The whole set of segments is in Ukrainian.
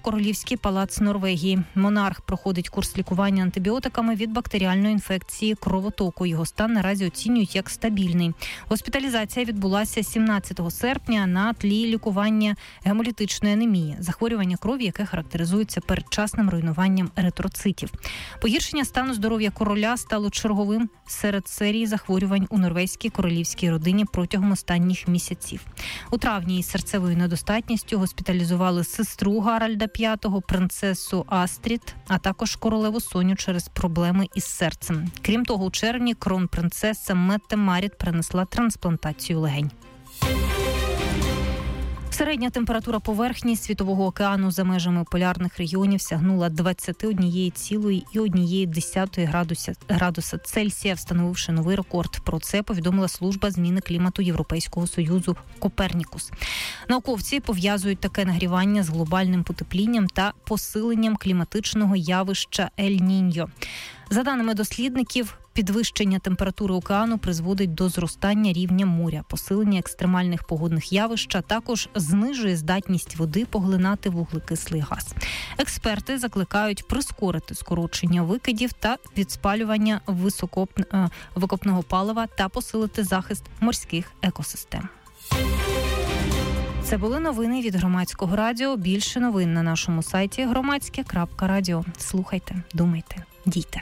Королівський палац Норвегії. Монарх проходить курс лікування антибіотиками від бактеріальної інфекції кровотоку. Його стан наразі оцінюють як стабільний. Госпіталізація відбулася 17 серпня на тлі лікування гемолітичної анемії, захворювання крові, яке характеризується передчасним руйнуванням еритроцитів. Погіршення стану здоров'я короля стало черговим серед серії захворювань у норвезькій королівській родині протягом останніх місяців. У травні із серцевою недостатністю госпіталізували сестру Гаральда V, принцесу Астрід, а також королеву Соню через проблеми із серцем. Крім того, у червні кронпринцеса Метте-Маріт перенесла трансплантацію легень. Середня температура поверхні Світового океану за межами полярних регіонів сягнула 21,1 градуса Цельсія, встановивши новий рекорд. Про це повідомила служба зміни клімату Європейського Союзу «Копернікус». Науковці пов'язують таке нагрівання з глобальним потеплінням та посиленням кліматичного явища Ель-Ніньо. За даними дослідників, підвищення температури океану призводить до зростання рівня моря, посилення екстремальних погодних явищ, а також знижує здатність води поглинати вуглекислий газ. Експерти закликають прискорити скорочення викидів та від спалювання викопного палива та посилити захист морських екосистем. Це були новини від Громадського радіо. Більше новин на нашому сайті громадське.радіо. Слухайте, думайте, дійте.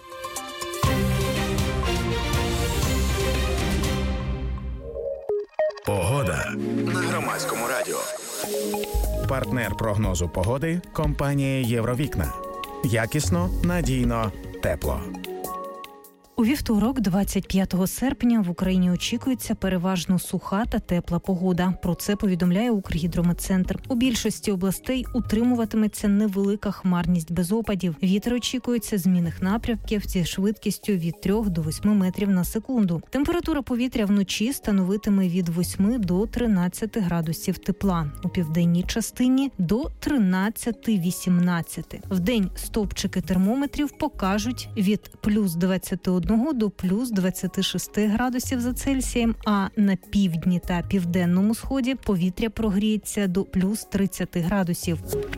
Погода на Громадському радіо. Партнер прогнозу погоди – компанія «Євровікна». Якісно, надійно, тепло. У вівторок, 25 серпня, в Україні очікується переважно суха та тепла погода. Про це повідомляє Укргідрометцентр. У більшості областей утримуватиметься невелика хмарність без опадів. Вітер очікується змінних напрямків зі швидкістю від 3 до 8 метрів на секунду. Температура повітря вночі становитиме від 8 до 13 градусів тепла. У південній частині – до 13-18. Вдень стовпчики термометрів покажуть від плюс 21 до плюс 26 градусів за Цельсієм, а на півдні та південному сході повітря прогріється до плюс 30 градусів.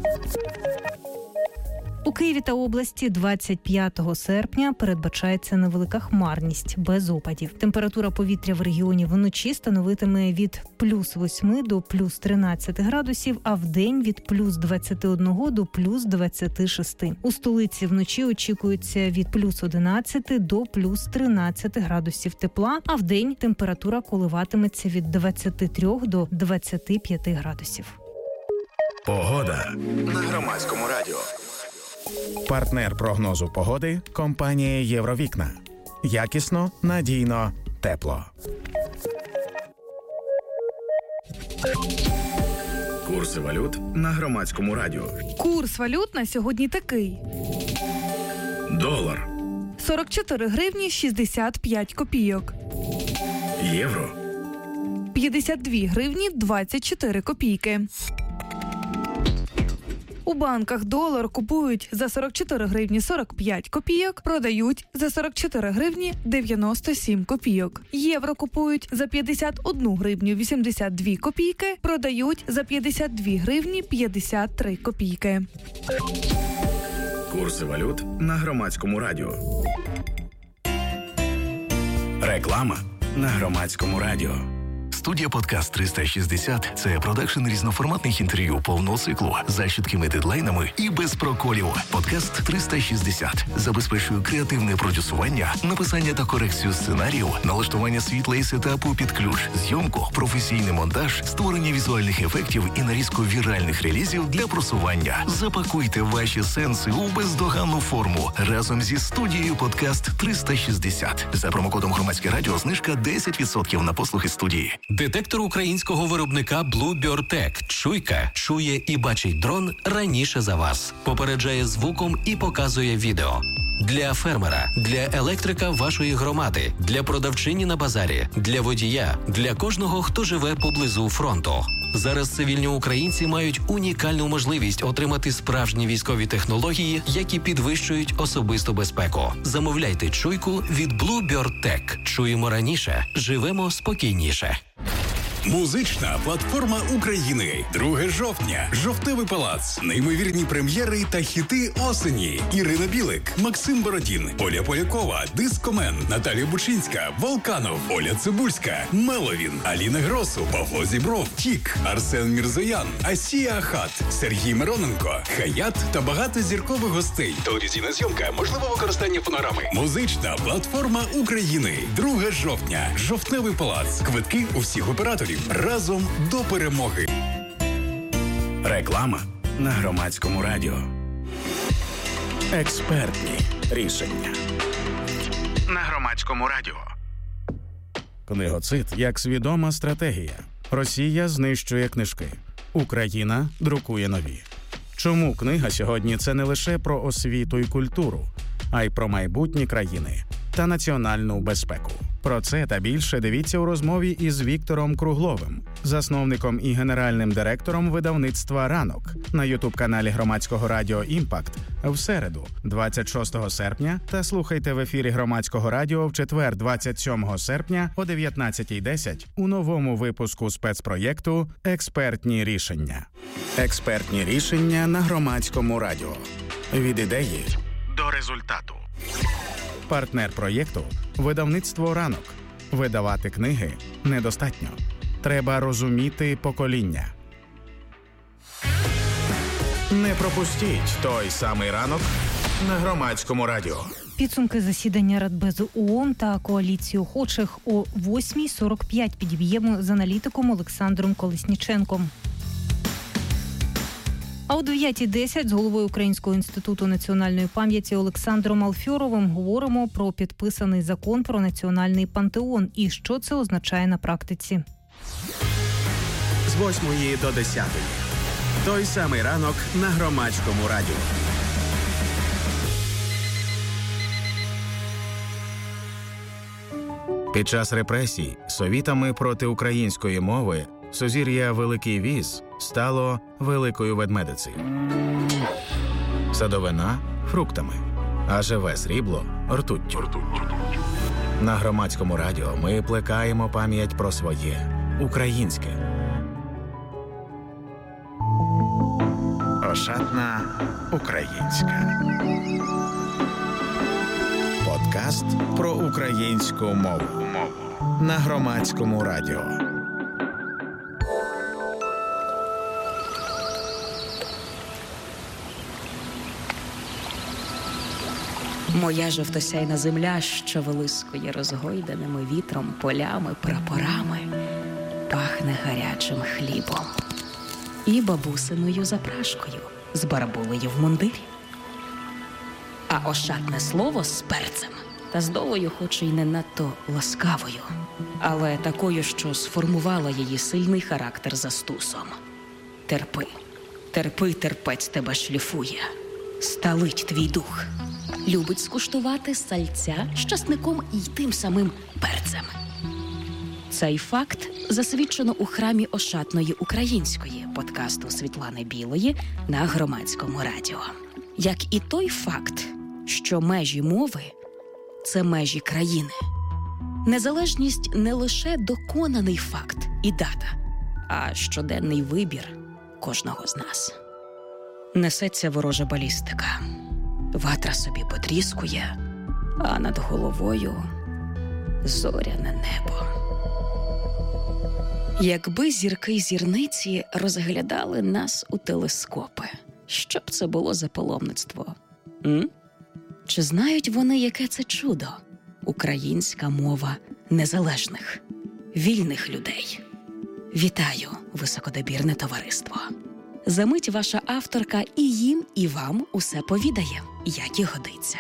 У Києві та області 25 серпня передбачається невелика хмарність без опадів. Температура повітря в регіоні вночі становитиме від плюс 8 до плюс 13 градусів, а вдень від плюс 21 до плюс 26. У столиці вночі очікується від плюс 11 до плюс 13 градусів тепла, а вдень температура коливатиметься від 23 до 25 градусів. Погода на Громадському радіо. Партнер прогнозу погоди – компанія «Євровікна». Якісно, надійно, тепло. Курси валют на Громадському радіо. Курс валют на сьогодні такий. Долар. 44 гривні 65 копійок. Євро. 52 гривні 24 копійки. У банках долар купують за 44 гривні 45 копійок, продають за 44 гривні 97 копійок. Євро купують за 51 гривню 82 копійки, продають за 52 гривні 53 копійки. Курси валют на Громадському радіо. Реклама на Громадському радіо. Студія «Подкаст 360» – це продакшн різноформатних інтерв'ю повного циклу за чіткими дедлайнами і без проколів. «Подкаст 360» забезпечує креативне продюсування, написання та корекцію сценаріїв, налаштування світла і сетапу під ключ, зйомку, професійний монтаж, створення візуальних ефектів і нарізку віральних релізів для просування. Запакуйте ваші сенси у бездоганну форму разом зі студією «Подкаст 360». За промокодом «Громадське радіо» знижка 10% на послуги студії. Детектор українського виробника Bluebird Tech. Чуйка чує і бачить дрон раніше за вас. Попереджає звуком і показує відео. Для фермера, для електрика вашої громади, для продавчині на базарі, для водія, для кожного, хто живе поблизу фронту. Зараз цивільні українці мають унікальну можливість отримати справжні військові технології, які підвищують особисту безпеку. Замовляйте чуйку від Bluebird Tech. Чуємо раніше, живемо спокійніше. Музична платформа України. 2 жовтня. Жовтневий палац. Неймовірні прем'єри та хіти осені. Ірина Білик, Максим Бородін, Оля Полякова, Дискомен, Наталія Бучинська, Волканов, Оля Цибульська, Меловін, Аліна Гросу, Павло Зібров, Тік, Арсен Мірзоян, Асія Ахат, Сергій Мироненко, Хаят та багато зіркових гостей. Телевізійна зйомка, можливе використання фонограми. Музична платформа України. 2 жовтня. Жовтневий палац. Квитки у всіх операторів. Разом до перемоги. Реклама на Громадському радіо. Експертні рішення. На Громадському радіо. Книгоцид як свідома стратегія. Росія знищує книжки. Україна друкує нові. Чому книга сьогодні – це не лише про освіту і культуру, а й про майбутні країни та національну безпеку? Про це та більше дивіться у розмові із Віктором Кругловим, засновником і генеральним директором видавництва «Ранок» на ютуб-каналі Громадського радіо «Імпакт» в середу, 26 серпня, та слухайте в ефірі Громадського радіо в четвер, 27 серпня о 19:10 у новому випуску спецпроєкту «Експертні рішення». Експертні рішення на Громадському радіо. Від ідеї до результату. Партнер проєкту – видавництво «Ранок». Видавати книги недостатньо. Треба розуміти покоління. Не пропустіть той самий ранок на Громадському радіо. Підсумки засідання Радбезу ООН та коаліції охочих о 8:45 підіб'ємо з аналітиком Олександром Колесніченком. А о 9:10 з головою Українського інституту національної пам'яті Олександром Алфьоровим говоримо про підписаний закон про національний пантеон і що це означає на практиці. З 8 до 10. Той самий ранок на Громадському радіо. Під час репресій совітами проти української мови сузір'я Великий Віз стало Великою Ведмедицею. Садовина – фруктами, а живе срібло – ртуттю. На Громадському радіо ми плекаємо пам'ять про своє – українське. Ошатна українська. Подкаст про українську мову. На Громадському радіо. Моя жовтосяйна земля, що вилискує розгойданими вітром, полями, прапорами, пахне гарячим хлібом і бабусиною запрашкою з барабулею в мундирі. А ошатне слово з перцем та з долею, хоч і не надто ласкавою, але такою, що сформувала її сильний характер за стусом. Терпи, терпи, терпець тебе шліфує, сталить твій дух. Любить скуштувати сальця з часником і тим самим перцем. Цей факт засвідчено у храмі Ошатної української подкасту Світлани Білої на Громадському радіо. Як і той факт, що межі мови – це межі країни. Незалежність не лише доконаний факт і дата, а щоденний вибір кожного з нас. Несеться ворожа балістика. Ватра собі потріскує, а над головою зоряне небо. Якби зірки й зірниці розглядали нас у телескопи, що б це було за паломництво? Чи знають вони, яке це чудо? Українська мова незалежних, вільних людей. Вітаю, високодобірне товариство. Замить ваша авторка і їм, і вам усе повідає, як і годиться.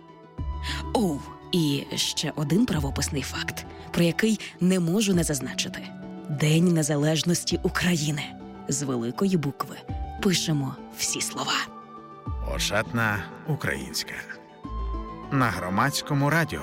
І ще один правописний факт, про який не можу не зазначити. День Незалежності України. З великої букви пишемо всі слова. Ошатна українська. На Громадському радіо.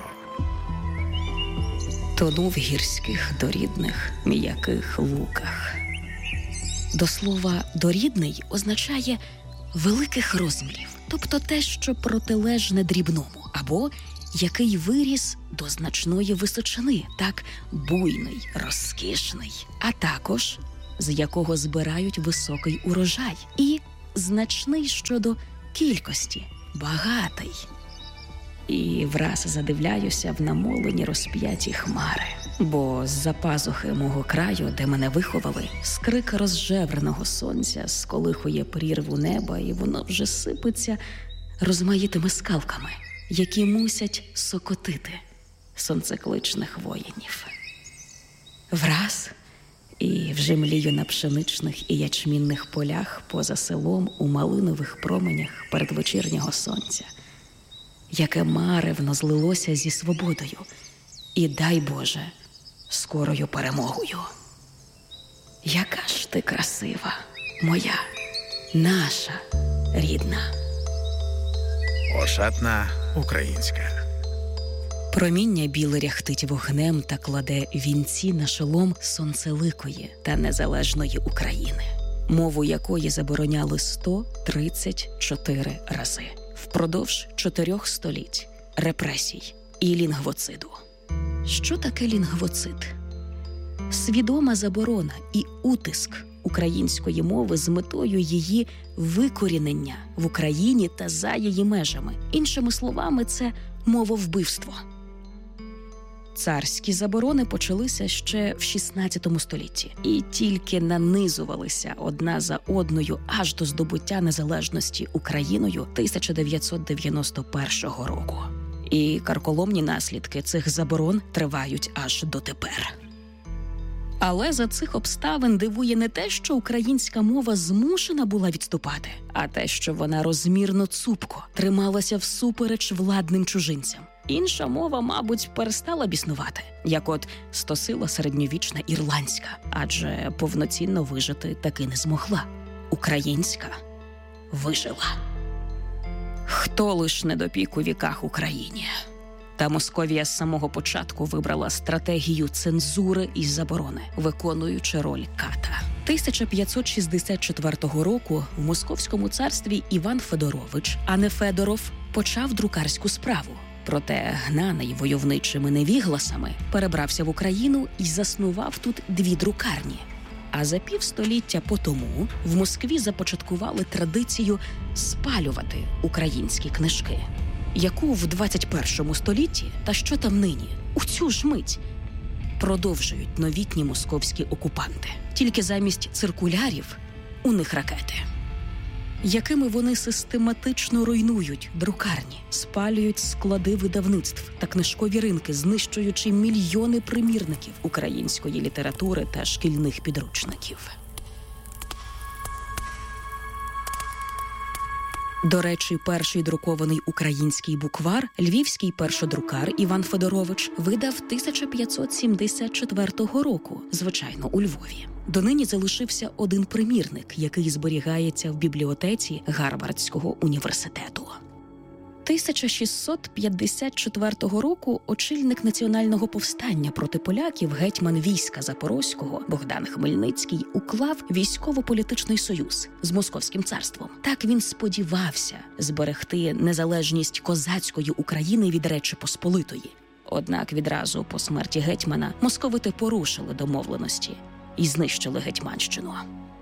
Тону в гірських дорідних м'яких луках. До слова «дорідний» означає великих розмірів, тобто те, що протилежне дрібному, або який виріс до значної височини, так буйний, розкішний, а також з якого збирають високий урожай і значний щодо кількості, багатий. І враз задивляюся в намолені розп'яті хмари, бо з-за пазухи мого краю, де мене виховали, скрик розжевреного сонця сколихує прірву неба, і воно вже сипеться розмаїтими скалками, які мусять сокотити сонцекличних воїнів. Враз і вже млію на пшеничних і ячмінних полях поза селом у малинових променях передвечірнього сонця, яке маревно злилося зі свободою і, дай Боже, скорою перемогою. Яка ж ти красива, моя, наша рідна. Ошатна українська. Проміння біле ряхтить вогнем та кладе вінці на шолом сонцеликої та незалежної України, мову якої забороняли 134 рази впродовж 4 століть репресій і лінгвоциду. Що таке лінгвоцид? Свідома заборона і утиск української мови з метою її викорінення в Україні та за її межами. Іншими словами, це мововбивство. Царські заборони почалися ще в 16 столітті і тільки нанизувалися одна за одною аж до здобуття незалежності Україною 1991 року. І карколомні наслідки цих заборон тривають аж дотепер. Але за цих обставин дивує не те, що українська мова змушена була відступати, а те, що вона розмірно цупко трималася всупереч владним чужинцям. Інша мова, мабуть, перестала б існувати, як от стосила середньовічна ірландська, адже повноцінно вижити таки не змогла. Українська вижила. Хто лиш не допік у віках Україні? Та Московія з самого початку вибрала стратегію цензури і заборони, виконуючи роль ката. 1564 року в Московському царстві Іван Федорович, а не Федоров, почав друкарську справу. Проте гнаний войовничими невігласами перебрався в Україну і заснував тут 2 друкарні. А за півстоліття по тому в Москві започаткували традицію спалювати українські книжки, яку в 21 столітті, та що там нині, у цю ж мить, продовжують новітні московські окупанти. Тільки замість циркулярів у них ракети, якими вони систематично руйнують друкарні, спалюють склади видавництв та книжкові ринки, знищуючи мільйони примірників української літератури та шкільних підручників. До речі, перший друкований український буквар львівський першодрукар Іван Федорович видав 1574 року, звичайно, у Львові. Донині залишився один примірник, який зберігається в бібліотеці Гарвардського університету. 1654 року очільник національного повстання проти поляків, гетьман війська Запорозького Богдан Хмельницький уклав військово-політичний союз з Московським царством. Так він сподівався зберегти незалежність козацької України від Речі Посполитої. Однак відразу по смерті гетьмана московити порушили домовленості і знищили Гетьманщину.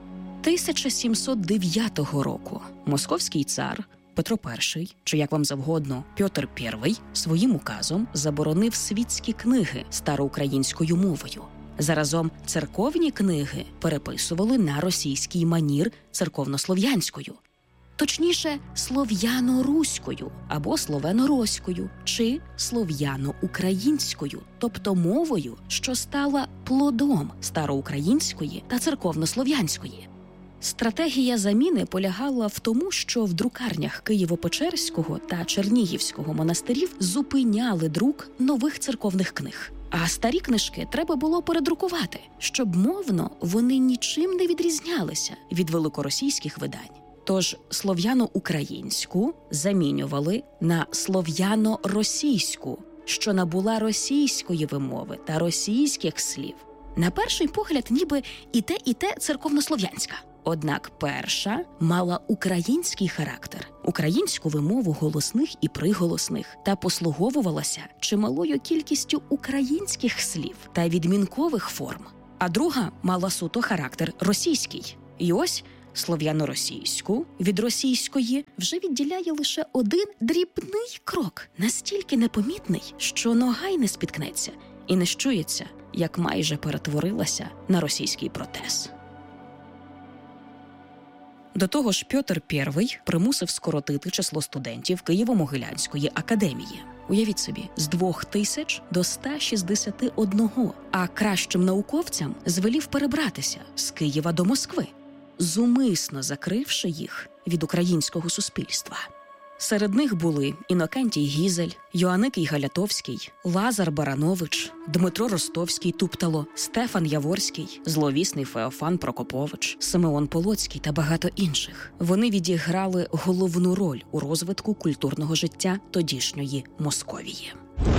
1709 року московський цар Петро І, чи як вам завгодно, Петр І, своїм указом заборонив світські книги староукраїнською мовою. Заразом церковні книги переписували на російський манір церковнослов'янською. Точніше, слов'яно-руською або словено-роською, чи слов'яно-українською, тобто мовою, що стала плодом староукраїнської та церковнослов'янської. Стратегія заміни полягала в тому, що в друкарнях Києво-Печерського та Чернігівського монастирів зупиняли друк нових церковних книг. А старі книжки треба було передрукувати, щоб мовно вони нічим не відрізнялися від великоросійських видань. Тож слов'яно-українську замінювали на слов'яно-російську, що набула російської вимови та російських слів. На перший погляд ніби і те церковнослов'янська. Однак перша мала український характер, українську вимову голосних і приголосних та послуговувалася чималою кількістю українських слів та відмінкових форм. А друга мала суто характер російський. І ось слов'яно-російську від російської вже відділяє лише один дрібний крок, настільки непомітний, що нога й не спіткнеться і не щується, як майже перетворилася на російський протез. До того ж, Пьотр І примусив скоротити число студентів Києво-Могилянської академії. Уявіть собі, з 2000 до 161, а кращим науковцям звелів перебратися з Києва до Москви, зумисно закривши їх від українського суспільства. Серед них були Інокентій Гізель, Йоанникій Галятовський, Лазар Баранович, Дмитро Ростовський-Туптало, Стефан Яворський, зловісний Феофан Прокопович, Симеон Полоцький та багато інших. Вони відіграли головну роль у розвитку культурного життя тодішньої Московії.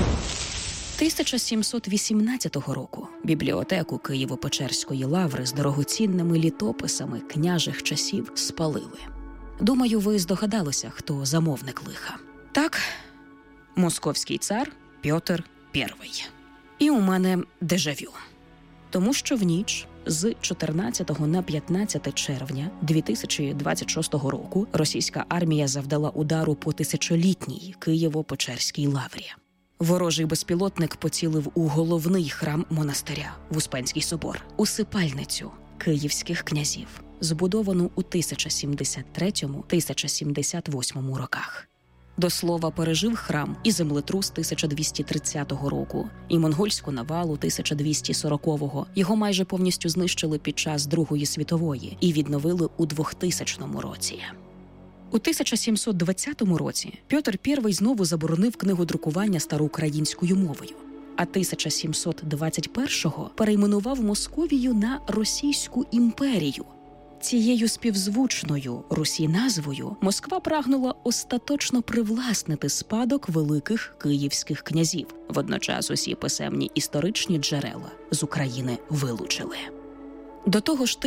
1718 року бібліотеку Києво-Печерської лаври з дорогоцінними літописами княжих часів спалили. Думаю, ви здогадалися, хто замовник лиха. Так, московський цар Пьотр І. І у мене дежавю. Тому що в ніч з 14 на 15 червня 2026 року російська армія завдала удару по тисячолітній Києво-Печерській лаврі. Ворожий безпілотник поцілив у головний храм монастиря – в Успенський собор, усипальницю київських князів, збудовану у 1073-1078 роках. До слова, пережив храм і землетрус 1230 року, і монгольську навалу 1240-го. Його майже повністю знищили під час Другої світової і відновили у 2000 році. У 1720 році Пьотр І знову заборонив книгодрукування староукраїнською мовою, а 1721-го перейменував Московію на Російську імперію. Цією співзвучною Русі назвою Москва прагнула остаточно привласнити спадок великих київських князів. Водночас усі писемні історичні джерела з України вилучили. До того ж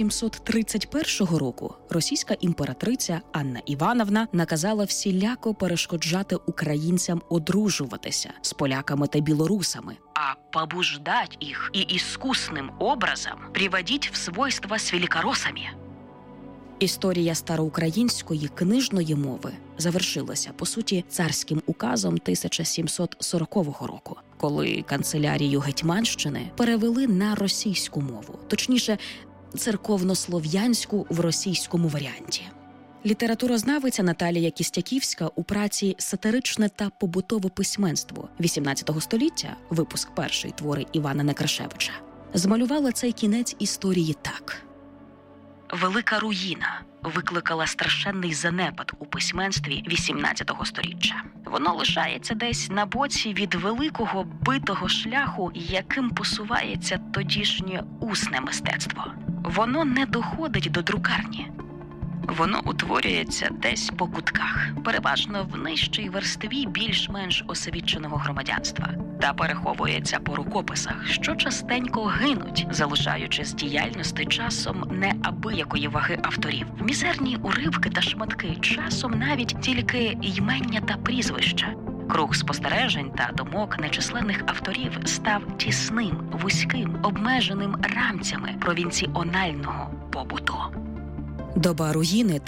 1731 року російська імператриця Анна Івановна наказала всіляко перешкоджати українцям одружуватися з поляками та білорусами, а побуждать їх і іскусним образом приводить в свойства з великоросами. Історія староукраїнської книжної мови завершилася, по суті, царським указом 1740 року, коли канцелярію Гетьманщини перевели на російську мову, точніше, церковнослов'янську в російському варіанті. Літературознавиця Наталія Кістяківська у праці «Сатиричне та побутове письменство» XVIII століття, випуск перший, твори Івана Некрашевича, змалювала цей кінець історії так. Велика руїна викликала страшенний занепад у письменстві XVIII століття. Воно лишається десь на боці від великого битого шляху, яким посувається тодішнє усне мистецтво. Воно не доходить до друкарні. Воно утворюється десь по кутках, переважно в нижчій верстві більш-менш освіченого громадянства, та переховується по рукописах, що частенько гинуть, залишаючи з діяльності часом неабиякої ваги авторів. Мізерні уривки та шматки, часом навіть тільки ймення та прізвища. Круг спостережень та думок нечисленних авторів став тісним, вузьким, обмеженим рамцями провінціонального побуту. Доба руїни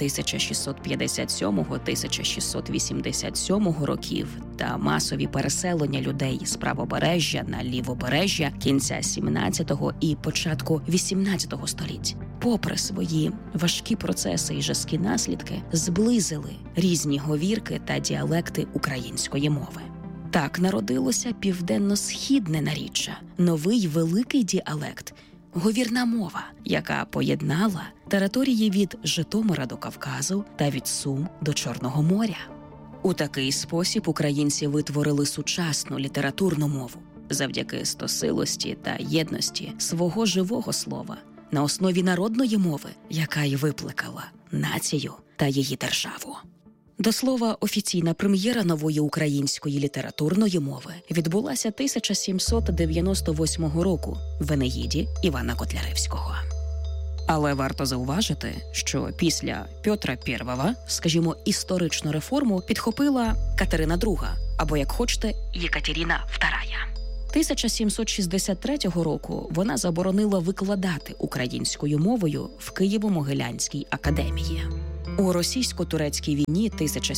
1657-1687 років та масові переселення людей з правобережжя на лівобережжя кінця 17-го і початку 18-го століть, попри свої важкі процеси і жорсткі наслідки, зблизили різні говірки та діалекти української мови. Так народилося південно-східне наріччя, новий великий діалект – говірна мова, яка поєднала території від Житомира до Кавказу та від Сум до Чорного моря. У такий спосіб українці витворили сучасну літературну мову завдяки стосилості та єдності свого живого слова на основі народної мови, яка й викликала націю та її державу. До слова, офіційна прем'єра нової української літературної мови відбулася 1798 року в Енеїді Івана Котляревського. Але варто зауважити, що після Петра І, скажімо, історичну реформу підхопила Катерина II, або, як хочете, Єкатерина II. 1763 року вона заборонила викладати українською мовою в Києво-Могилянській академії. У російсько-турецькій війні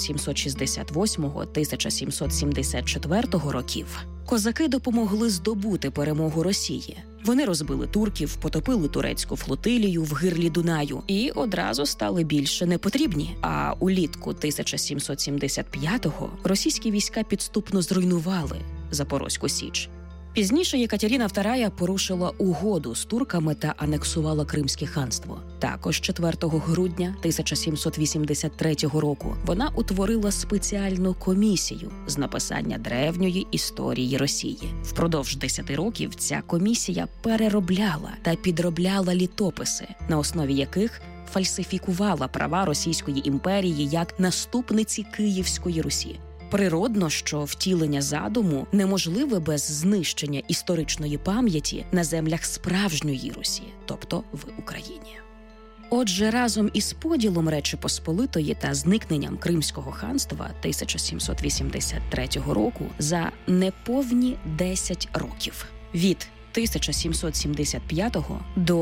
1778-1774 років козаки допомогли здобути перемогу Росії. Вони розбили турків, потопили турецьку флотилію в гирлі Дунаю і одразу стали більше непотрібні. А улітку 1775-го російські війська підступно зруйнували Запорозьку Січ. Пізніше Єкатерина II порушила угоду з турками та анексувала Кримське ханство. Також 4 грудня 1783 року вона утворила спеціальну комісію з написання древньої історії Росії. Впродовж 10 років ця комісія переробляла та підробляла літописи, на основі яких фальсифікувала права Російської імперії як наступниці Київської Русі. Природно, що втілення задуму неможливе без знищення історичної пам'яті на землях справжньої Русі, тобто в Україні. Отже, разом із поділом Речі Посполитої та зникненням Кримського ханства 1783 року за неповні 10 років від 1775 до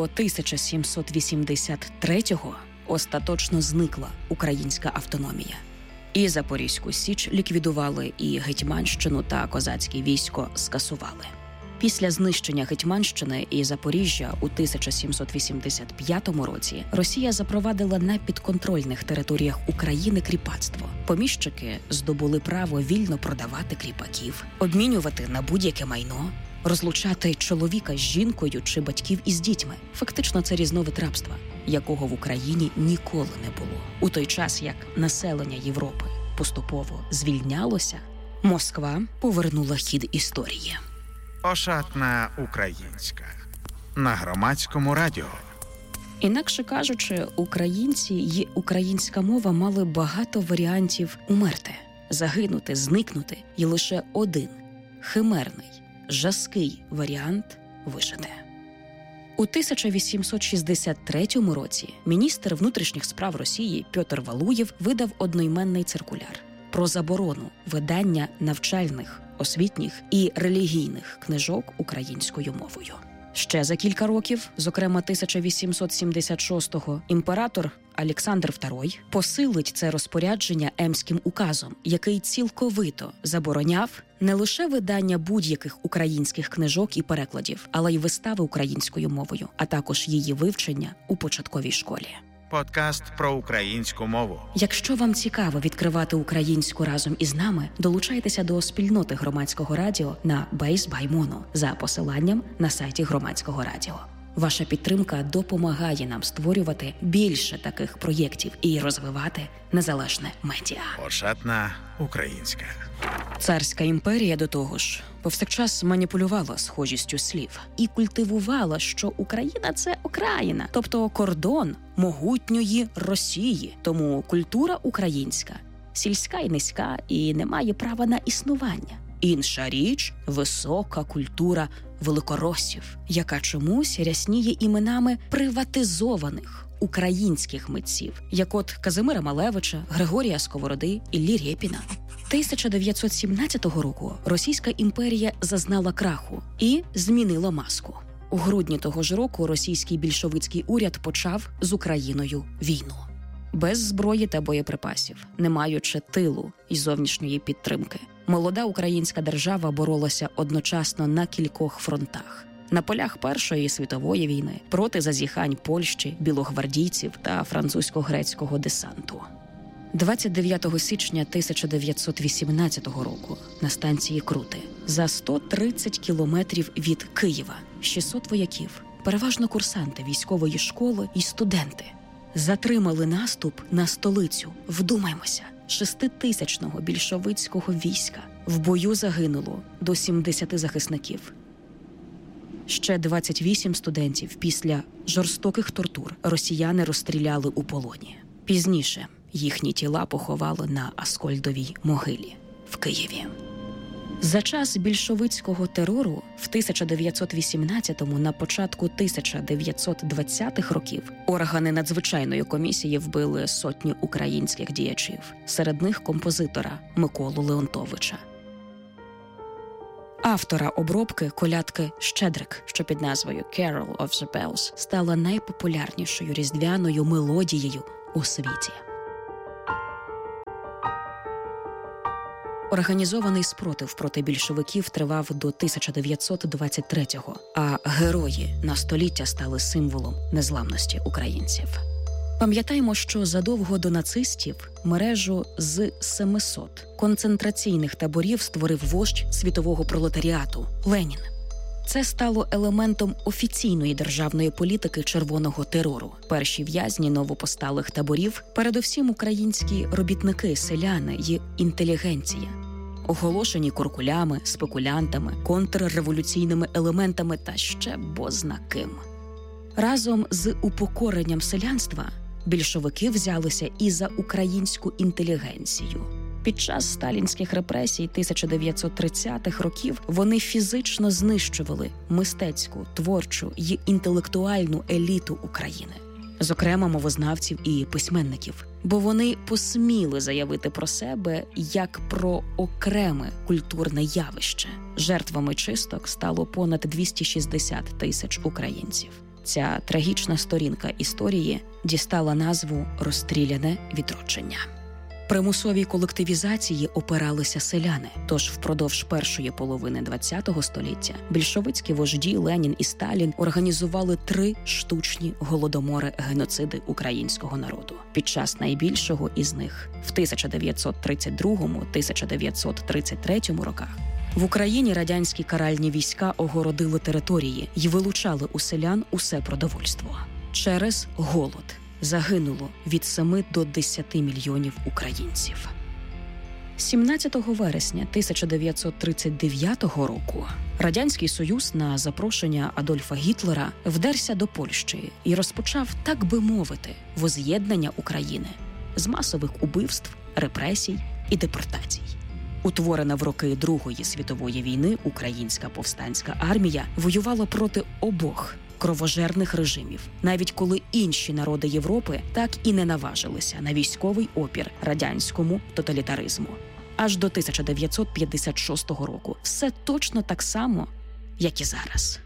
1783 остаточно зникла українська автономія. І Запорізьку Січ ліквідували, і Гетьманщину та козацьке військо скасували. Після знищення Гетьманщини і Запоріжжя у 1785 році Росія запровадила на підконтрольних територіях України кріпацтво. Поміщики здобули право вільно продавати кріпаків, обмінювати на будь-яке майно, розлучати чоловіка з жінкою чи батьків із дітьми. Фактично це різновид рабства, якого в Україні ніколи не було. У той час, як населення Європи поступово звільнялося, Москва повернула хід історії. Ошатна українська. На Громадському радіо. Інакше кажучи, українці й українська мова мали багато варіантів умерти, загинути, зникнути, і лише один – химерний, жаский варіант вижити. У 1863 році міністр внутрішніх справ Росії Петр Валуєв видав одноіменний циркуляр про заборону видання навчальних, освітніх і релігійних книжок українською мовою. Ще за кілька років, зокрема 1876-го, імператор Олександр II посилить це розпорядження Емським указом, який цілковито забороняв не лише видання будь-яких українських книжок і перекладів, але й вистави українською мовою, а також її вивчення у початковій школі. Подкаст про українську мову. Якщо вам цікаво відкривати українську разом із нами, долучайтеся до спільноти Громадського радіо на Base by Mono за посиланням на сайті Громадського радіо. Ваша підтримка допомагає нам створювати більше таких проєктів і розвивати незалежне медіа. Ошатна українська. Царська імперія, до того ж, повсякчас маніпулювала схожістю слів і культивувала, що Україна – це окраїна, тобто кордон могутньої Росії. Тому культура українська сільська і низька і не має права на існування. Інша річ – висока культура великоросів, яка чомусь рясніє іменами приватизованих українських митців, як от Казимира Малевича, Григорія Сковороди, Іллі Рєпіна. 1917 року Російська імперія зазнала краху і змінила маску. У грудні того ж року російський більшовицький уряд почав з Україною війну. Без зброї та боєприпасів, не маючи тилу і зовнішньої підтримки, молода українська держава боролася одночасно на кількох фронтах. На полях Першої світової війни, проти зазіхань Польщі, білогвардійців та французько-грецького десанту. 29 січня 1918 року на станції Крути, за 130 кілометрів від Києва, 600 вояків, переважно курсанти військової школи і студенти, затримали наступ на столицю, вдумаймося, 6-тисячного більшовицького війська. В бою загинуло до 70 захисників. Ще 28 студентів після жорстоких тортур росіяни розстріляли у полоні. Пізніше їхні тіла поховали на Аскольдовій могилі в Києві. За час більшовицького терору в 1918-му, на початку 1920-х років органи надзвичайної комісії вбили сотні українських діячів, серед них композитора Миколу Леонтовича. Автора обробки колядки «Щедрик», що під назвою «Carol of the Bells» стала найпопулярнішою різдвяною мелодією у світі. Організований спротив проти більшовиків тривав до 1923-го, а герої на століття стали символом незламності українців. Пам'ятаємо, що задовго до нацистів мережу з 700 концентраційних таборів створив вождь світового пролетаріату – Ленін. Це стало елементом офіційної державної політики червоного терору. Перші в'язні новопосталих таборів – передусім українські робітники, селяни й інтелігенція. Оголошені куркулями, спекулянтами, контрреволюційними елементами та ще бозна ким. Разом з упокоренням селянства більшовики взялися і за українську інтелігенцію. Під час сталінських репресій 1930-х років вони фізично знищували мистецьку, творчу й інтелектуальну еліту України, зокрема мовознавців і письменників, бо вони посміли заявити про себе як про окреме культурне явище. Жертвами чисток стало понад 260 тисяч українців. Ця трагічна сторінка історії дістала назву «Розстріляне відродження». Примусовій колективізації опиралися селяни, тож впродовж першої половини ХХ століття більшовицькі вожді Ленін і Сталін організували 3 штучні голодомори-геноциди українського народу. Під час найбільшого із них в 1932-1933 роках в Україні радянські каральні війська огородили території й вилучали у селян усе продовольство. Через голод загинуло від 7 до 10 мільйонів українців. 17 вересня 1939 року Радянський Союз на запрошення Адольфа Гітлера вдерся до Польщі і розпочав, так би мовити, воз'єднання України з масових убивств, репресій і депортацій. Утворена в роки Другої світової війни українська повстанська армія воювала проти обох кровожерних режимів, навіть коли інші народи Європи так і не наважилися на військовий опір радянському тоталітаризму. Аж до 1956 року. Все точно так само, як і зараз.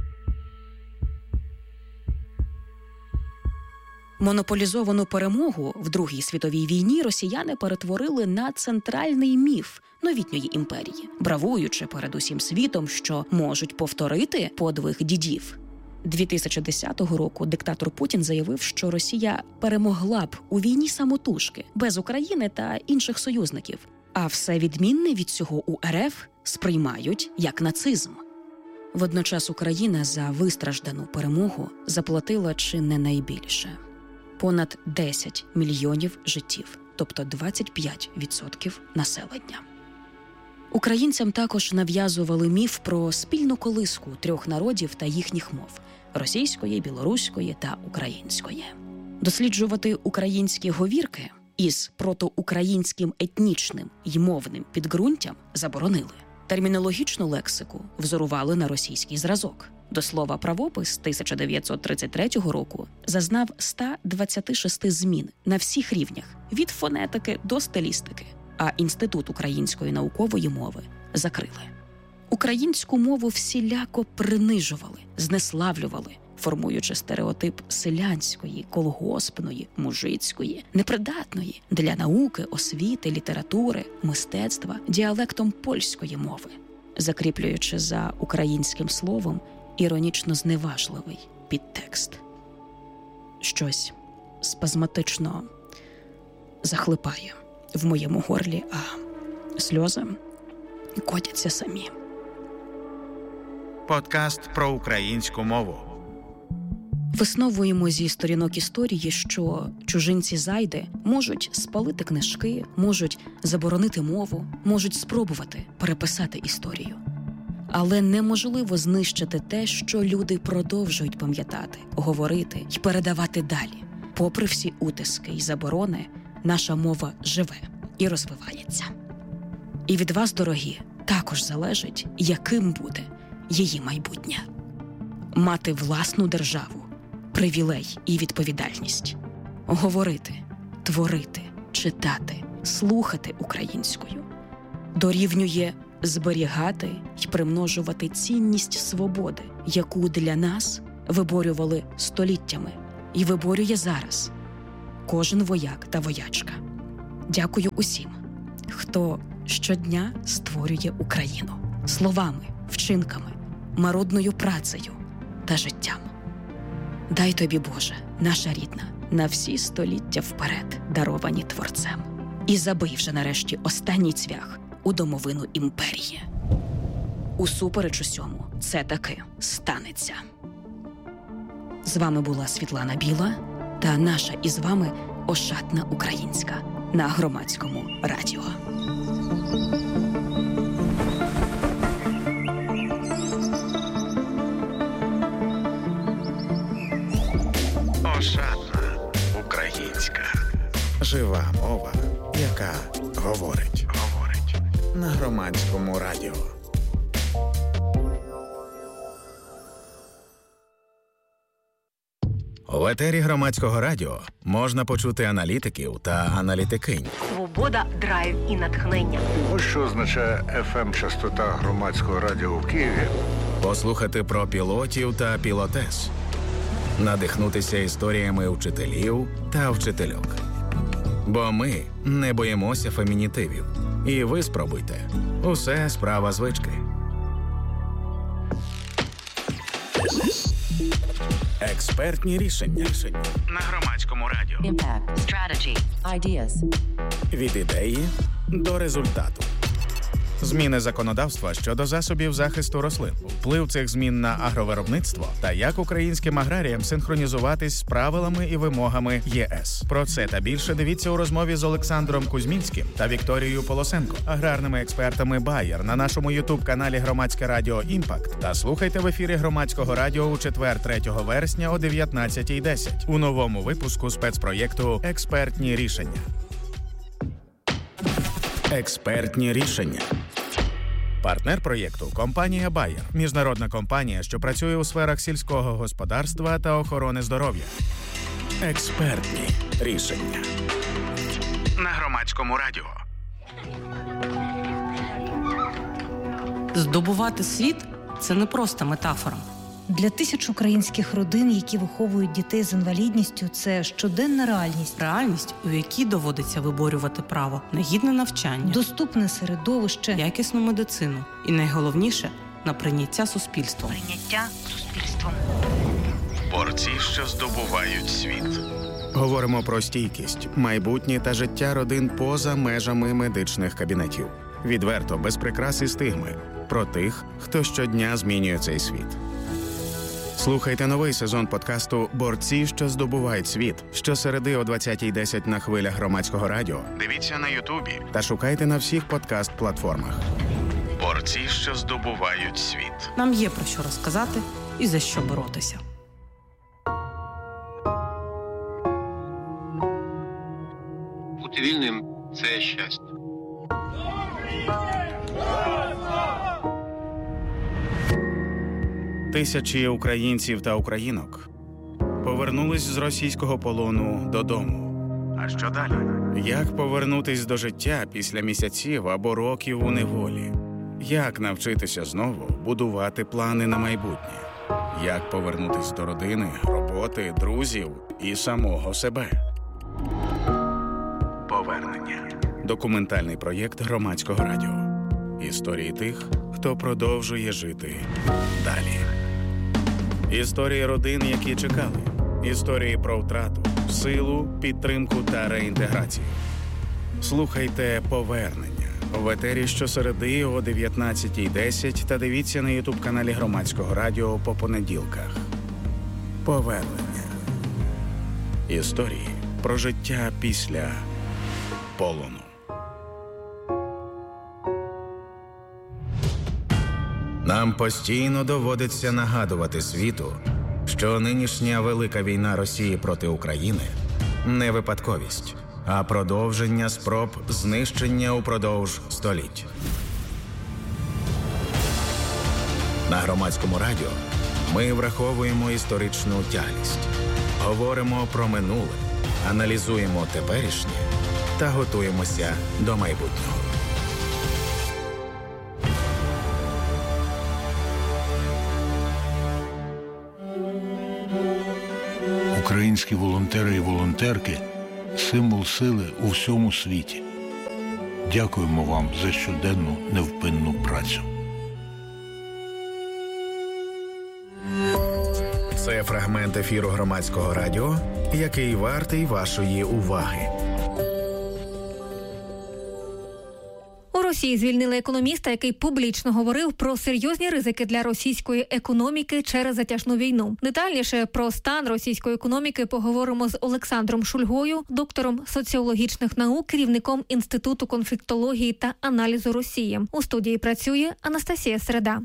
Монополізовану перемогу в Другій світовій війні росіяни перетворили на центральний міф новітньої імперії, бравуючи перед усім світом, що можуть повторити подвиг дідів. 2010 року диктатор Путін заявив, що Росія перемогла б у війні самотужки, без України та інших союзників. А все відмінне від цього у РФ сприймають як нацизм. Водночас Україна за вистраждану перемогу заплатила чи не найбільше – понад 10 мільйонів життів, тобто 25% населення. Українцям також нав'язували міф про спільну колиску 3 народів та їхніх мов – російської, білоруської та української. Досліджувати українські говірки із протоукраїнським етнічним й мовним підґрунтям заборонили. Термінологічну лексику взорували на російський зразок. До слова, правопис 1933 року зазнав 126 змін на всіх рівнях – від фонетики до стилістики, а Інститут української наукової мови закрили. Українську мову всіляко принижували, знеславлювали, формуючи стереотип селянської, колгоспної, мужицької, непридатної для науки, освіти, літератури, мистецтва діалектом польської мови, закріплюючи за українським словом іронічно-зневажливий підтекст. Щось спазматично захлипає в моєму горлі, а сльози котяться самі. Подкаст про українську мову. Висновуємо зі сторінок історії, що чужинці-зайди можуть спалити книжки, можуть заборонити мову, можуть спробувати переписати історію. Але неможливо знищити те, що люди продовжують пам'ятати, говорити й передавати далі. Попри всі утиски й заборони, наша мова живе і розвивається. І від вас, дорогі, також залежить, яким буде її майбутнє. Мати власну державу – привілей і відповідальність. Говорити, творити, читати, слухати українською дорівнює зберігати й примножувати цінність свободи, яку для нас виборювали століттями і виборює зараз кожен вояк та воячка. Дякую усім, хто щодня створює Україну словами, вчинками, марудною працею та життям. Дай тобі, Боже, наша рідна, на всі століття вперед даровані Творцем. І забий вже нарешті останній цвях у домовину імперії. Усупереч усьому це таки станеться. З вами була Світлана Біла та наша із вами Ошатна Українська на Громадському радіо. Ошатна Українська. Жива мова, яка говорить. На Громадському радіо. В етері Громадського радіо можна почути аналітиків та аналітикинь. Свобода, драйв і натхнення. Ось що означає FM-частота Громадського радіо в Києві. Послухати про пілотів та пілотес. Надихнутися історіями вчителів та вчительок. Бо ми не боїмося фемінітивів. І ви спробуйте. Усе справа звички. Експертні рішення. На Громадському радіо. Impact. Strategy. Ideas. Від ідеї до результату. Зміни законодавства щодо засобів захисту рослин, вплив цих змін на агровиробництво та як українським аграріям синхронізуватись з правилами і вимогами ЄС. Про це та більше дивіться у розмові з Олександром Кузьмінським та Вікторією Полосенко, аграрними експертами Bayer на нашому ютуб-каналі Громадське радіо «Імпакт» та слухайте в ефірі Громадського радіо у четвер 3 вересня о 19:10 у новому випуску спецпроєкту «Експертні рішення». Експертні рішення. Партнер проєкту – компанія Bayer, міжнародна компанія, що працює у сферах сільського господарства та охорони здоров'я. Експертні рішення. На Громадському радіо. Здобувати світ – це не просто метафора. Для тисяч українських родин, які виховують дітей з інвалідністю, це щоденна реальність. Реальність, у якій доводиться виборювати право на гідне навчання, доступне середовище, якісну медицину і, найголовніше, на прийняття суспільством. Борці, що здобувають світ. Говоримо про стійкість, майбутнє та життя родин поза межами медичних кабінетів. Відверто, без прикрас і стигми. Про тих, хто щодня змінює цей світ. Слухайте новий сезон подкасту «Борці, що здобувають світ» щосереди о 20:10 на хвилях Громадського радіо. Дивіться на Ютубі. Та шукайте на всіх подкаст-платформах. Борці, що здобувають світ. Нам є про що розказати і за що боротися. Бути вільним – це щастя. Тисячі українців та українок повернулись з російського полону додому. А що далі? Як повернутись до життя після місяців або років у неволі? Як навчитися знову будувати плани на майбутнє? Як повернутись до родини, роботи, друзів і самого себе? Повернення. Документальний проєкт Громадського радіо. Історії тих, хто продовжує жити далі. Історії родин, які чекали. Історії про втрату, силу, підтримку та реінтеграцію. Слухайте «Повернення» в етері щосереди о 19:10 та дивіться на ютуб-каналі Громадського радіо по понеділках. «Повернення». Історії про життя після полону. Нам постійно доводиться нагадувати світу, що нинішня велика війна Росії проти України – не випадковість, а продовження спроб знищення упродовж століть. На Громадському радіо ми враховуємо історичну тяглість, говоримо про минуле, аналізуємо теперішнє та готуємося до майбутнього. Українські волонтери і волонтерки – символ сили у всьому світі. Дякуємо вам за щоденну невпинну працю. Це фрагмент ефіру Громадського радіо, який вартий вашої уваги. У Росії звільнили економіста, який публічно говорив про серйозні ризики для російської економіки через затяжну війну. Детальніше про стан російської економіки поговоримо з Олександром Шульгою, доктором соціологічних наук, керівником Інституту конфліктології та аналізу Росії. У студії працює Анастасія Середа.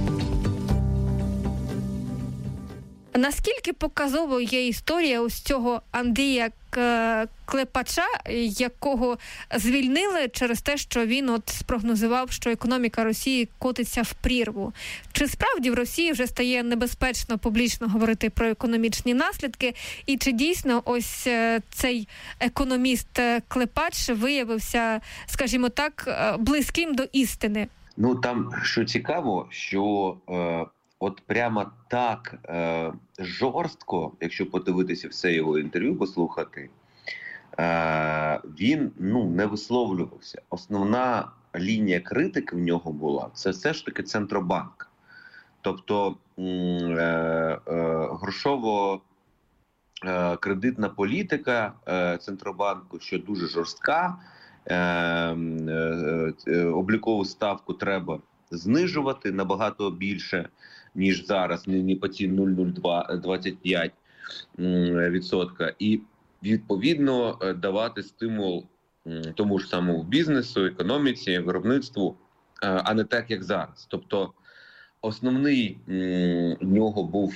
Наскільки показовою є історія ось цього Андрія Клепача, якого звільнили через те, що він спрогнозував, що економіка Росії котиться в прірву? Чи справді в Росії вже стає небезпечно публічно говорити про економічні наслідки? І чи дійсно ось цей економіст Клепач виявився, скажімо так, близьким до істини? Ну, там, що цікаво, що от прямо так жорстко, якщо подивитися все його інтерв'ю, послухати, він не висловлювався. Основна лінія критики в нього була – це все ж таки Центробанк. Тобто грошово-кредитна політика Центробанку, що дуже жорстка, облікову ставку треба знижувати набагато більше, ніж зараз, не по ці 0,025%. І, відповідно, давати стимул тому ж самому бізнесу, економіці, виробництву, а не так, як зараз. Тобто, основний в нього був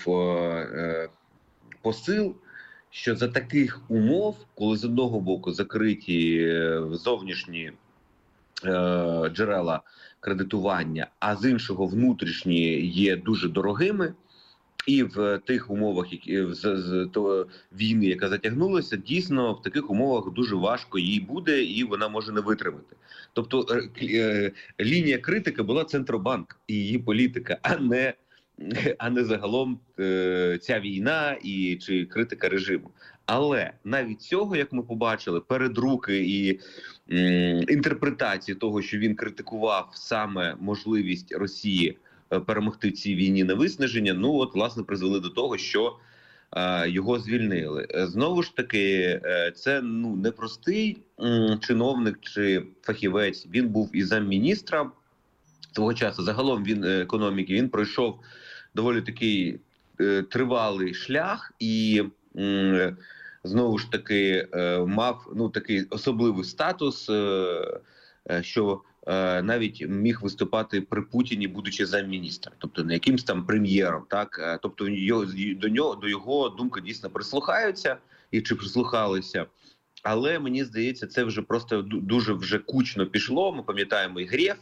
посил, що за таких умов, коли з одного боку закриті зовнішні джерела кредитування, а з іншого внутрішні є дуже дорогими, і в тих умовах, війни, яка затягнулася, дійсно в таких умовах дуже важко їй буде, і вона може не витримати. Тобто лінія критики була Центробанк і її політика, а не загалом ця війна чи критика режиму. Але навіть цього, як ми побачили, передруки і інтерпретації того, що він критикував саме можливість Росії перемогти в цій війні на виснаження, власне, призвели до того, що його звільнили. Знову ж таки, це непростий чиновник чи фахівець. Він був і замміністра того часу. Загалом він економіки, він пройшов доволі такий тривалий шлях і знову ж таки мав такий особливий статус, що навіть міг виступати при Путіні, будучи замміністра, тобто не якимсь там прем'єром, так, тобто до його думки дійсно прислухаються і чи прислухалися. Але мені здається, це вже просто дуже вже кучно пішло. Ми пам'ятаємо і Греф,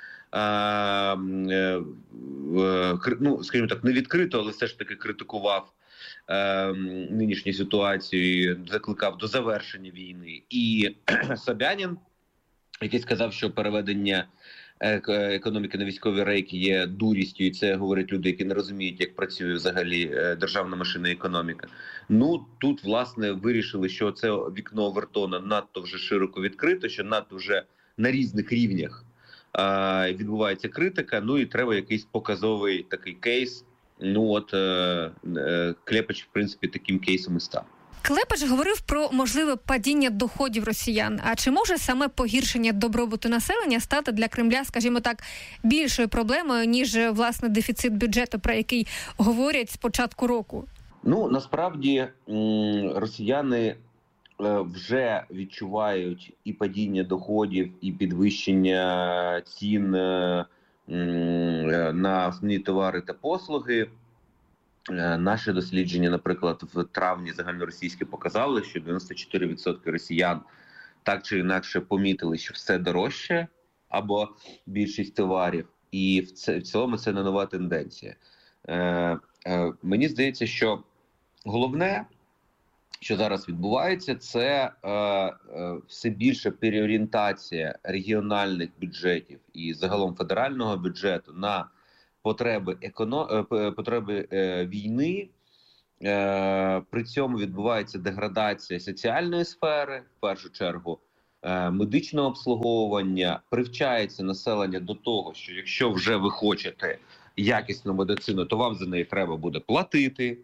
скажімо так, не відкрито, але все ж таки критикував нинішню ситуацію, закликав до завершення війни. І Собянін, який сказав, що переведення економіки на військові рейки є дурістю, і це говорять люди, які не розуміють, як працює взагалі державна машина економіка. Тут, власне, вирішили, що це вікно Овертона надто вже широко відкрито, що надто вже на різних рівнях відбувається критика, і треба якийсь показовий такий кейс. Клепач, в принципі, таким кейсом і став. Клепач говорив про можливе падіння доходів росіян. А чи може саме погіршення добробуту населення стати для Кремля, скажімо так, більшою проблемою, ніж, власне, дефіцит бюджету, про який говорять з початку року? Насправді, росіяни вже відчувають і падіння доходів, і підвищення цін на основні товари та послуги. Наше дослідження, наприклад, в травні загальноросійське показало, що 94% росіян так чи інакше помітили, що все дорожче, або більшість товарів. і в цілому це не нова тенденція. Мені здається, що головне, що зараз відбувається, це все більше переорієнтація регіональних бюджетів і загалом федерального бюджету на потреби війни. При цьому відбувається деградація соціальної сфери, в першу чергу, медичного обслуговування, привчається населення до того, що якщо вже ви хочете якісну медицину, то вам за неї треба буде платити,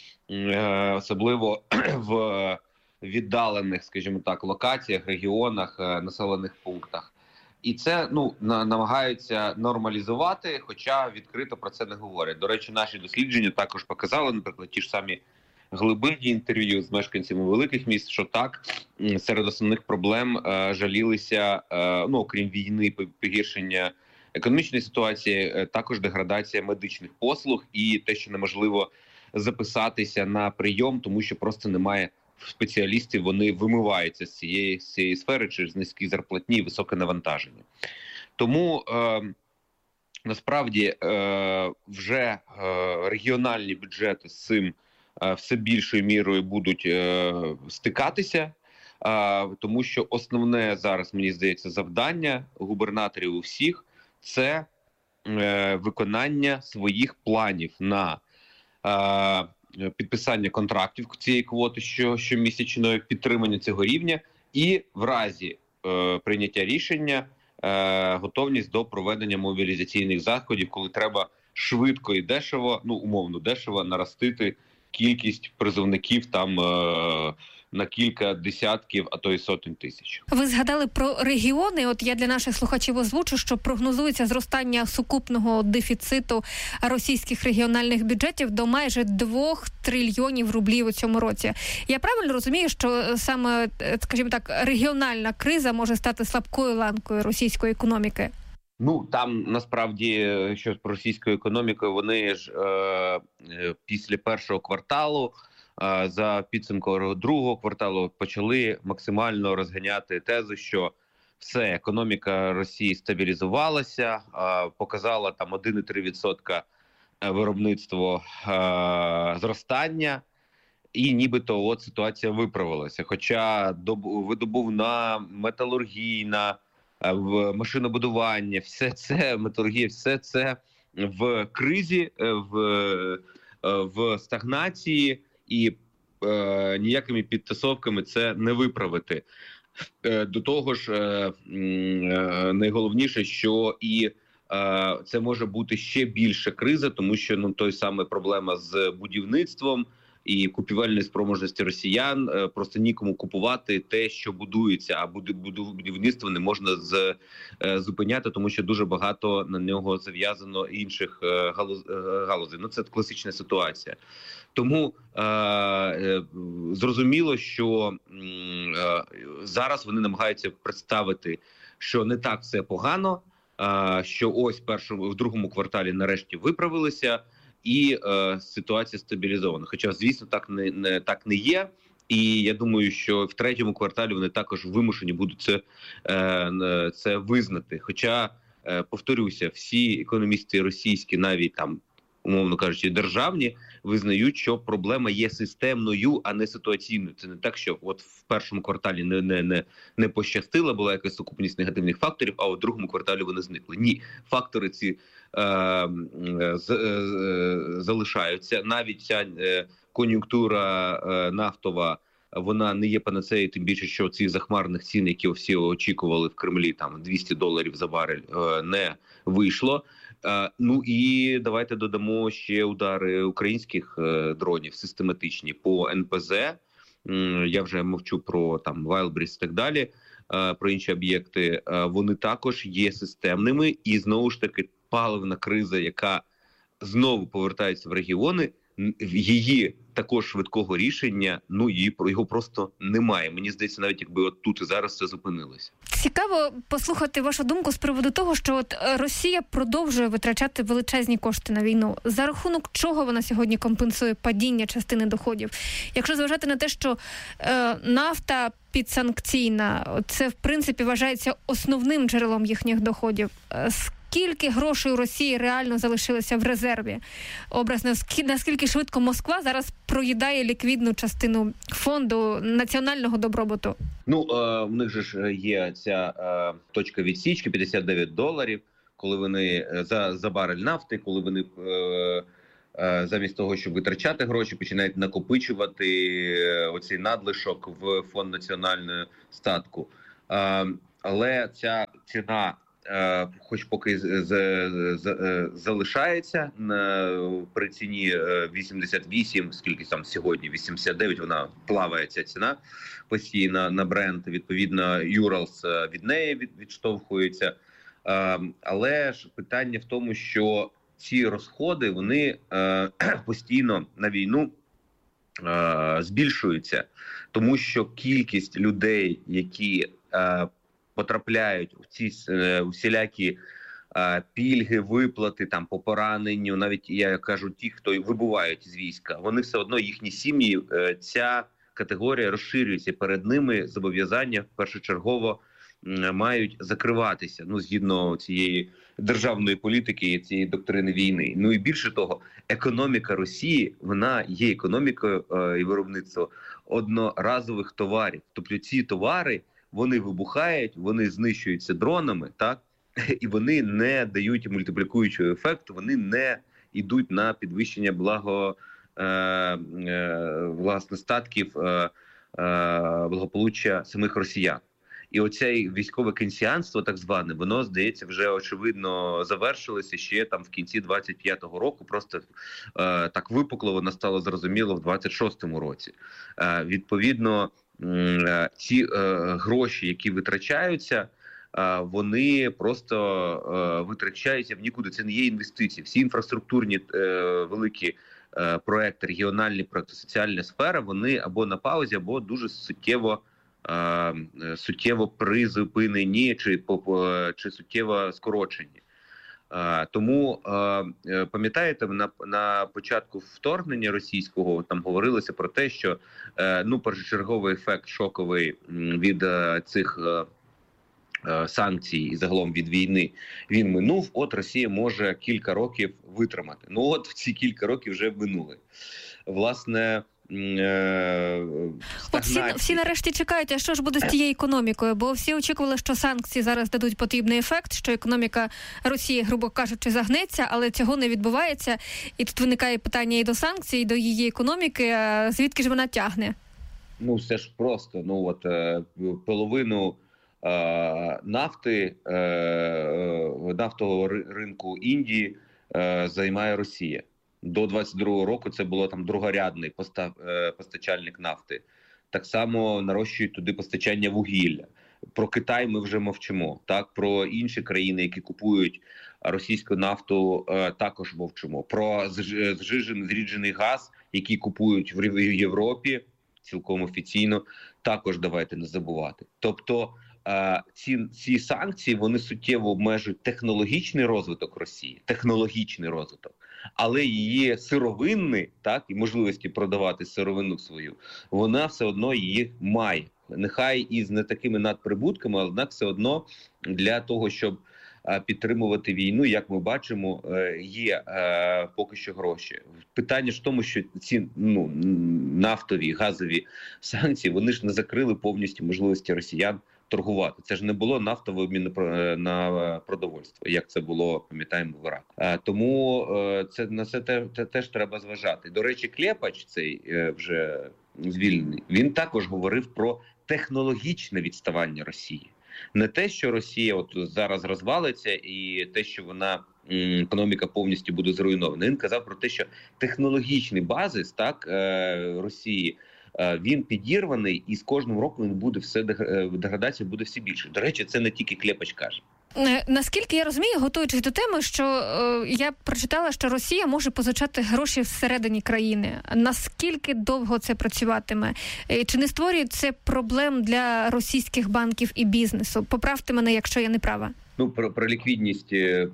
особливо в віддалених, скажімо так, локаціях, регіонах, населених пунктах. І це намагаються нормалізувати, хоча відкрито про це не говорять. До речі, наші дослідження також показали, наприклад, ті ж самі глибинні інтерв'ю з мешканцями великих міст, що так, серед основних проблем жалілися, окрім війни, погіршення економічної ситуації, також деградація медичних послуг і те, що неможливо записатися на прийом, тому що просто немає спеціалістів, вони вимиваються з цієї сфери через низькі зарплатні і високе навантаження. Тому насправді вже регіональні бюджети з цим все більшою мірою будуть стикатися, тому що основне зараз, мені здається, завдання губернаторів у всіх – це виконання своїх планів на підписання контрактів цієї квоти щомісячної, підтримання цього рівня і в разі прийняття рішення готовність до проведення мобілізаційних заходів, коли треба швидко і дешево, умовно дешево, наростити кількість призовників там на кілька десятків, а то й сотень тисяч. Ви згадали про регіони. От я для наших слухачів озвучу, що прогнозується зростання сукупного дефіциту російських регіональних бюджетів до майже 2 трильйонів рублів у цьому році. Я правильно розумію, що саме, скажімо так, регіональна криза може стати слабкою ланкою російської економіки? Там, насправді, що з російською економікою, вони ж після першого кварталу, за підсумком другого кварталу почали максимально розганяти тезу, що все, економіка Росії стабілізувалася, показала там 1,3% виробництво зростання, і нібито ситуація виправилася. Хоча видобувна, металургійна, машинобудування, все це, металургія, все це в кризі, в стагнації, і ніякими підтасовками це не виправити. До того ж, найголовніше, що і це може бути ще більша криза, тому що той саме проблема з будівництвом і купівельної спроможності росіян, просто нікому купувати те, що будується, а будівництво не можна зупиняти, тому що дуже багато на нього зав'язано інших галузей. Це класична ситуація. Тому зрозуміло, що зараз вони намагаються представити, що не так все погано, що ось в другому кварталі нарешті виправилися, і ситуація стабілізована. Хоча, звісно, так не є. І я думаю, що в третьому кварталі вони також вимушені будуть це визнати. Хоча, повторюся, всі економісти російські, навіть там, умовно кажучи, державні, визнають, що проблема є системною, а не ситуаційною. Це не так, що от в першому кварталі не пощастило, була якась сукупність негативних факторів, а у другому кварталі вони зникли. Ні, фактори ці залишаються. Навіть ця кон'юнктура нафтова, вона не є панацеєю, тим більше, що ці захмарних цін, які всі очікували в Кремлі, там $200 за барель, не вийшло. І давайте додамо ще удари українських дронів систематичні по НПЗ. Я вже мовчу про там Wildberries і так далі, про інші об'єкти. Вони також є системними, і знову ж таки паливна криза, яка знову повертається в регіони, її також швидкого рішення, його просто немає. Мені здається, навіть якби от тут і зараз це зупинилося. Цікаво послухати вашу думку з приводу того, що от Росія продовжує витрачати величезні кошти на війну. За рахунок чого вона сьогодні компенсує падіння частини доходів? Якщо зважати на те, що нафта підсанкційна, це в принципі вважається основним джерелом їхніх доходів. скільки грошей у Росії реально залишилося в резерві? Образно, наскільки швидко Москва зараз проїдає ліквідну частину фонду національного добробуту? У них же ж є ця точка відсічки $59, коли вони за барель нафти, коли вони замість того, щоб витрачати гроші, починають накопичувати оцей надлишок в фонд національного статку. Але ця ціна, хоч поки залишається при ціні 88, скільки там сьогодні, 89, вона плаває ця ціна постійно на бренд, відповідно, Юралс від неї відштовхується. Але ж питання в тому, що ці розходи, вони постійно на війну збільшуються, тому що кількість людей, які потрапляють в ці всілякі пільги, виплати там по пораненню, навіть я кажу, ті, хто вибувають з війська, вони все одно, їхні сім'ї, ця категорія розширюється, перед ними зобов'язання першочергово мають закриватися, згідно цієї державної політики і цієї доктрини війни. І більше того, економіка Росії, вона є економікою і виробництво одноразових товарів. Тобто ці товари, вони вибухають, вони знищуються дронами, так? І вони не дають мультиплікуючого ефекту, вони не йдуть на підвищення власне статків благополуччя самих росіян. І оце військове кейнсіанство, так зване, воно, здається, вже очевидно завершилося ще там в кінці 25-го року. Просто так випукло воно стало зрозуміло в 26-му році. Відповідно, ці гроші, які витрачаються, вони просто витрачаються в нікуди. Це не є інвестиції. Всі інфраструктурні великі проекти, регіональні проекти, соціальна сфера, вони або на паузі, або дуже суттєво призупинені чи суттєво скорочені. Тому, пам'ятаєте, на початку вторгнення російського там говорилося про те, що першочерговий ефект шоковий від цих санкцій і загалом від війни, він минув, Росія може кілька років витримати. ці кілька років вже минули. Власне, всі нарешті чекають, а що ж буде з тією економікою? Бо всі очікували, що санкції зараз дадуть потрібний ефект, що економіка Росії, грубо кажучи, загнеться, але цього не відбувається. І тут виникає питання і до санкцій, і до її економіки. А звідки ж вона тягне? Все ж просто. Половину нафти, нафтового ринку Індії займає Росія. До 22-го року це було там другорядний постачальник нафти. Так само нарощують туди постачання вугілля. Про Китай ми вже мовчимо. Так, про інші країни, які купують російську нафту, також мовчимо. Про зріджений газ, який купують в Європі, цілком офіційно, також давайте не забувати. Тобто ці санкції, вони суттєво обмежують технологічний розвиток Росії, але її сировинний, так, і можливості продавати сировину свою, вона все одно її має. Нехай і з не такими надприбутками, але однак все одно для того, щоб підтримувати війну, як ми бачимо, є поки що гроші. Питання ж в тому, що ці нафтові, газові санкції, вони ж не закрили повністю можливості росіян торгувати. Це ж не було нафтовий обмін на продовольство, як це було, пам'ятаємо, в Іраку. Тому на це теж треба зважати. До речі, Клепач, цей вже звільнений, він також говорив про технологічне відставання Росії. Не те, що Росія зараз розвалиться і те, що вона економіка повністю буде зруйнована. Він казав про те, що технологічний базис Росії, він підірваний, і з кожним роком деградація буде все більше. До речі, це не тільки Клепач каже. Наскільки я розумію, готуючись до теми, що я прочитала, що Росія може позичати гроші всередині країни. Наскільки довго це працюватиме? Чи не створює це проблем для російських банків і бізнесу? Поправте мене, якщо я не права. Про ліквідність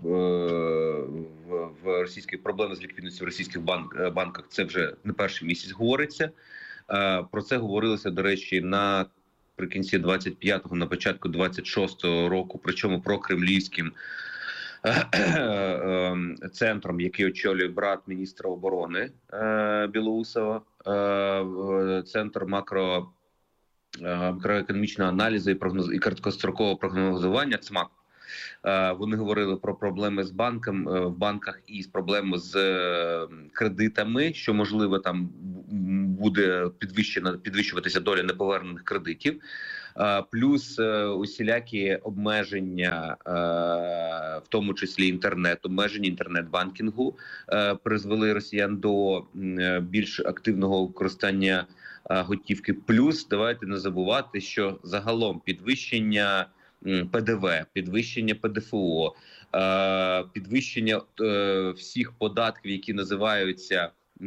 в російських проблеми з ліквідністю в російських банках це вже не перший місяць говориться. Про це говорилося, до речі, наприкінці 25-го, на початку 26-го року, причому прокремлівським центром, який очолює брат міністра оборони Білоусова, центр макроекономічного аналізу і короткострокового прогнозування ЦМАК. Вони говорили про проблеми в банках і з проблеми з кредитами, що, можливо, там буде підвищуватися доля неповернених кредитів. Плюс усілякі обмеження, в тому числі обмеження інтернет-банкінгу, призвели росіян до більш активного використання готівки. Плюс, давайте не забувати, що загалом підвищення ПДВ, підвищення ПДФО, підвищення всіх податків, які називаються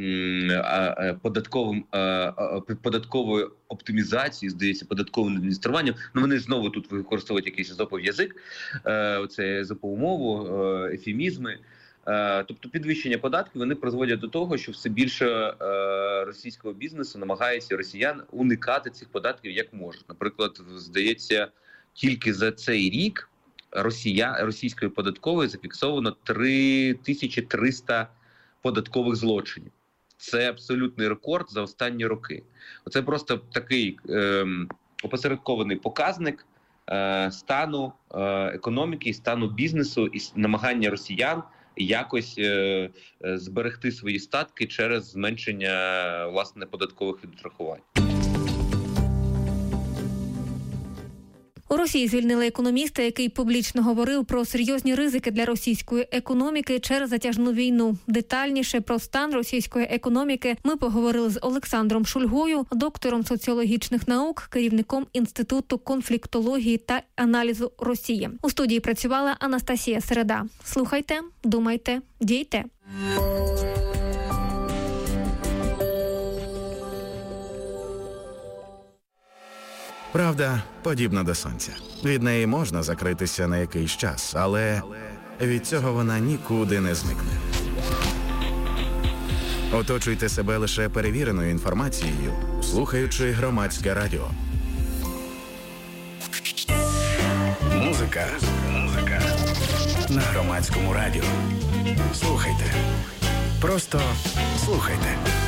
податковою оптимізацією, здається, податковим адмініструванням. Вони знову тут використовують якийсь езопов язик, це езопову мову, ефемізми. Тобто підвищення податків, вони призводять до того, що все більше російського бізнесу намагається росіян уникати цих податків як можуть. Наприклад, здається, тільки за цей рік російської податкової зафіксовано 3300 податкових злочинів. Це абсолютний рекорд за останні роки. Оце просто такий опосередкований показник стану економіки, стану бізнесу і намагання росіян якось зберегти свої статки через зменшення, власне, податкових відрахувань. У Росії звільнили економіста, який публічно говорив про серйозні ризики для російської економіки через затяжну війну. Детальніше про стан російської економіки ми поговорили з Олександром Шульгою, доктором соціологічних наук, керівником Інституту конфліктології та аналізу Росії. У студії працювала Анастасія Середа. Слухайте, думайте, дійте. Правда подібна до сонця. Від неї можна закритися на якийсь час, але від цього вона нікуди не зникне. Оточуйте себе лише перевіреною інформацією, слухаючи Громадське радіо. Музика. На Громадському радіо. Слухайте. Просто слухайте.